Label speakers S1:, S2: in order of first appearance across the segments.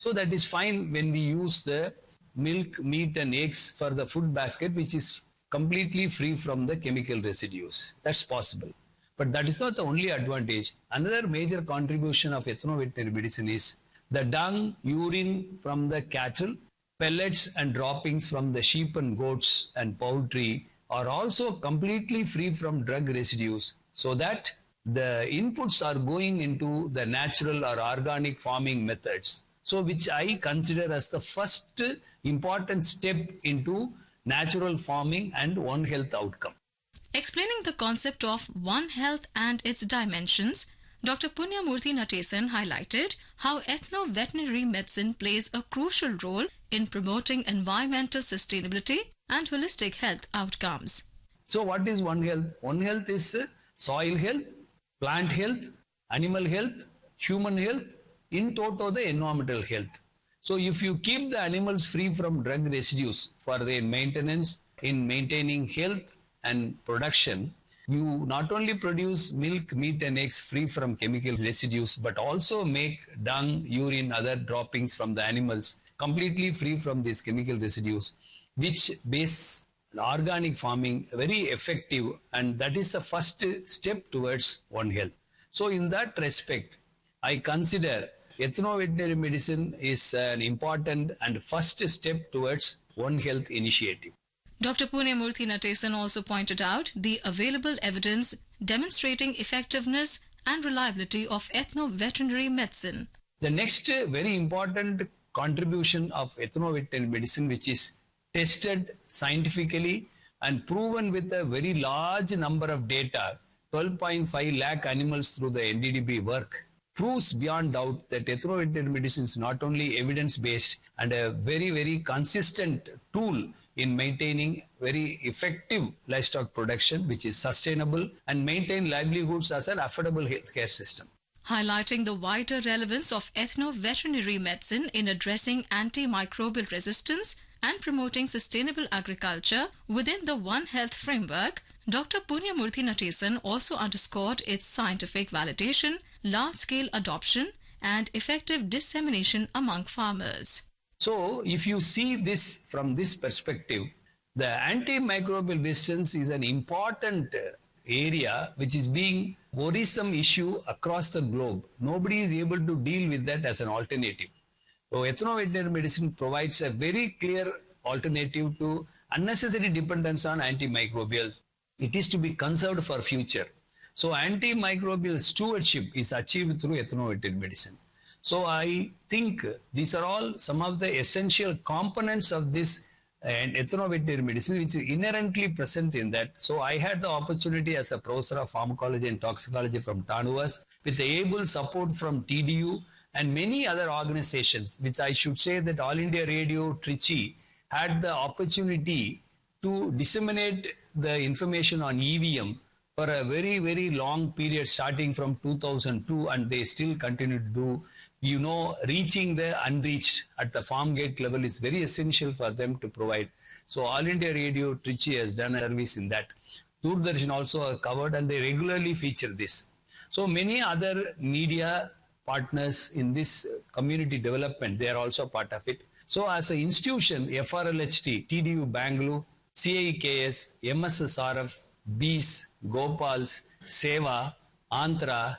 S1: So that is fine when we use the milk, meat and eggs for the food basket, which is completely free from the chemical residues. That's possible. But that is not the only advantage. Another major contribution of ethno-veterinary medicine is the dung, urine from the cattle, pellets and droppings from the sheep and goats and poultry are also completely free from drug residues, so that the inputs are going into the natural or organic farming methods. So which I consider as the first important step into natural farming and One Health outcome.
S2: Explaining the concept of One Health and its dimensions, Dr. Punyamurthy Natesan highlighted how ethno-veterinary medicine plays a crucial role in promoting environmental sustainability and holistic health outcomes.
S1: So what is One Health? One Health is soil health, plant health, animal health, human health, in toto the environmental health. So if you keep the animals free from drug residues for their maintenance in maintaining health and production, you not only produce milk, meat and eggs free from chemical residues, but also make dung, urine, other droppings from the animals completely free from these chemical residues, which makes organic farming very effective, and that is the first step towards One Health. So in that respect, I consider ethno-veterinary medicine is an important and first step towards One Health initiative.
S2: Dr. Punyamurthy Natesan also pointed out the available evidence demonstrating effectiveness and reliability of ethno-veterinary medicine.
S1: The next very important contribution of ethno-veterinary medicine, which is tested scientifically and proven with a very large number of data, 12.5 lakh animals through the NDDB work, proves beyond doubt that ethno-veterinary medicine is not only evidence-based and a very, very consistent tool in maintaining very effective livestock production, which is sustainable, and maintain livelihoods as an affordable healthcare system.
S2: Highlighting the wider relevance of ethno-veterinary medicine in addressing antimicrobial resistance and promoting sustainable agriculture within the One Health framework, Dr. Punyamurthy Natesan also underscored its scientific validation, large-scale adoption, and effective dissemination among farmers.
S1: So, if you see this from this perspective, the antimicrobial resistance is an important area which is being worrisome issue across the globe. Nobody is able to deal with that as an alternative. So, ethno-veterinary medicine provides a very clear alternative to unnecessary dependence on antimicrobials. It is to be conserved for future. So, antimicrobial stewardship is achieved through ethno-veterinary medicine. So I think these are all some of the essential components of this and ethno-veterinary medicine, which is inherently present in that. So I had the opportunity as a professor of pharmacology and toxicology from TANUVAS, with the able support from TDU and many other organizations, which I should say that All India Radio Trichy had the opportunity to disseminate the information on EVM for a very, very long period, starting from 2002, and they still continue to do. You know, reaching the unreached at the farm gate level is very essential for them to provide. So All India Radio Trichy has done a service in that. Doordarshan also are covered, and they regularly feature this. So many other media partners in this community development, they are also part of it. So as an institution, FRLHT, TDU Bangalore, CIKS, MSSRF, BEES, Gopals, SEVA, Antra,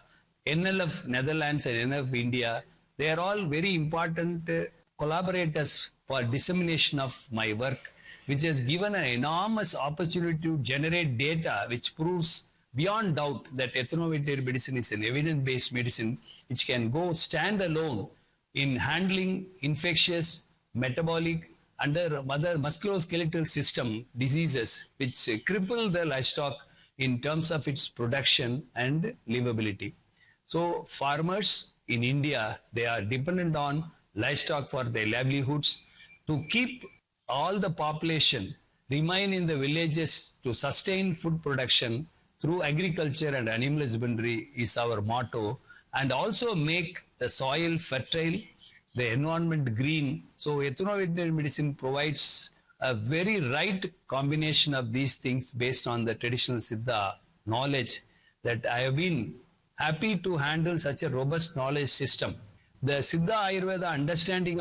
S1: NLF Netherlands and NLF India, they are all very important collaborators for dissemination of my work, which has given an enormous opportunity to generate data which proves beyond doubt that ethno-veterinary medicine is an evidence-based medicine which can go stand alone in handling infectious, metabolic, under other musculoskeletal system diseases which cripple the livestock in terms of its production and livability. So farmers in India, they are dependent on livestock for their livelihoods. To keep all the population remain in the villages to sustain food production through agriculture and animal husbandry is our motto, and also make the soil fertile, the environment green. So ethno-veterinary medicine provides a very right combination of these things based on the traditional Siddha knowledge, that I have been happy to handle such a robust knowledge system the Siddha Ayurveda understanding